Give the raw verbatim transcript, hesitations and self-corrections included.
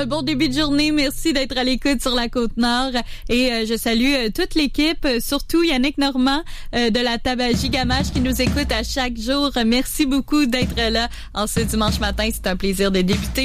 un bon début de journée. Merci d'être à l'écoute sur la Côte-Nord. Et euh, je salue euh, toute l'équipe, euh, surtout Yannick Normand euh, de la Tabagie Gamache qui nous écoute à chaque jour. Merci beaucoup d'être là en ce dimanche matin. C'est un plaisir de débuter